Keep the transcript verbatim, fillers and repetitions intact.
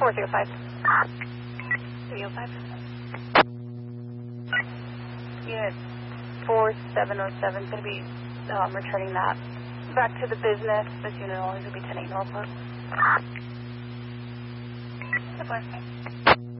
four zero five. three zero five. Unit four seven zero seven is going to be um, returning that back to the business. This unit only is going to be ten eight Norfolk. Good boy.